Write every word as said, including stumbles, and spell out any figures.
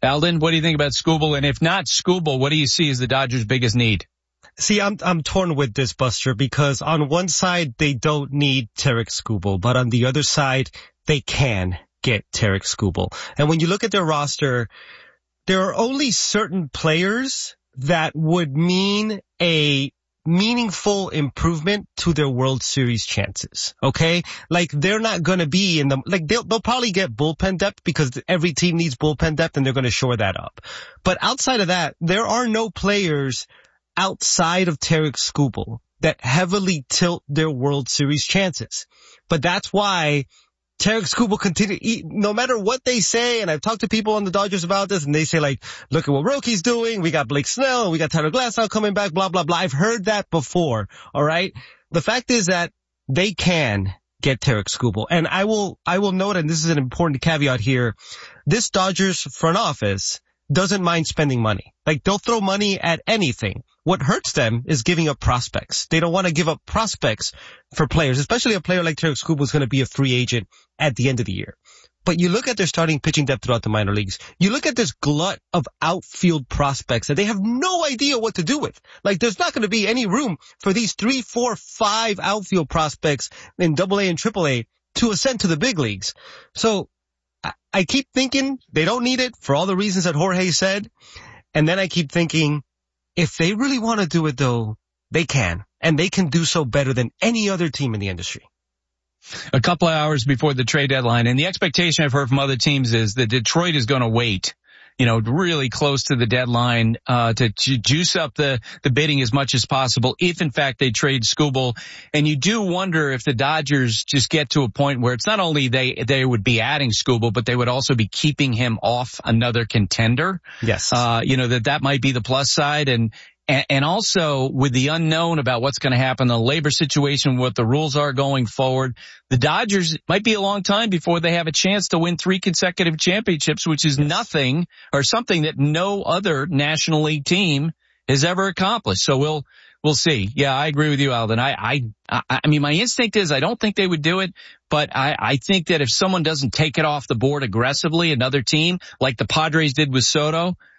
Alden, what do you think about Skubal? And if not Skubal, what do you see as the Dodgers' biggest need? See, I'm I'm torn with this, Buster, because on one side they don't need Tarik Skubal, but on the other side they can get Tarik Skubal. And when you look at their roster, there are only certain players that would mean a meaningful improvement to their World Series chances. Okay? Like they're not going to be in the, like they'll, they'll probably get bullpen depth because every team needs bullpen depth and they're going to shore that up. But outside of that, there are no players outside of Tarik Skubal that heavily tilt their World Series chances. But that's why Tarik Skubal continue, no matter what they say, and I've talked to people on the Dodgers about this, and they say like, look at what Roki's doing, we got Blake Snell, we got Tyler Glasnow coming back, blah, blah, blah. I've heard that before, alright? The fact is that they can get Tarik Skubal. And I will, I will note, and this is an important caveat here, this Dodgers front office doesn't mind spending money. Like they'll throw money at anything. What hurts them is giving up prospects. They don't want to give up prospects for players, especially a player like Tarik Skubal is going to be a free agent at the end of the year. But you look at their starting pitching depth throughout the minor leagues. You look at this glut of outfield prospects that they have no idea what to do with. Like there's not going to be any room for these three, four, five outfield prospects in double A and triple A to ascend to the big leagues. So I, I keep thinking they don't need it for all the reasons that Jorge said. And then I keep thinking, if they really want to do it though, they can. And they can do so better than any other team in the industry. A couple of hours before the trade deadline, and the expectation I've heard from other teams is that Detroit is going to wait, you know, really close to the deadline, uh, to ju- juice up the, the bidding as much as possible if in fact they trade Skubal. And you do wonder if the Dodgers just get to a point where it's not only they, they would be adding Skubal, but they would also be keeping him off another contender. Yes. Uh, you know, that that might be the plus side. And, And also with the unknown about what's going to happen, the labor situation, what the rules are going forward, the Dodgers might be a long time before they have a chance to win three consecutive championships, which is nothing or something that no other National League team has ever accomplished. So we'll, we'll see. Yeah, I agree with you, Alden. I, I, I mean, my instinct is I don't think they would do it, but I, I think that if someone doesn't take it off the board aggressively, another team like the Padres did with Soto,